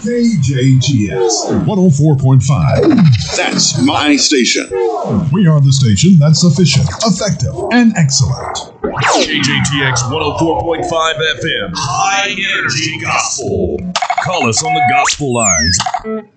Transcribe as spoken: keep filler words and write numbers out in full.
K J T S one oh four point five. That's my station. We are the station that's efficient, effective, and excellent. K J T X one oh four point five F M. High Energy Gospel. Call us on the gospel lines.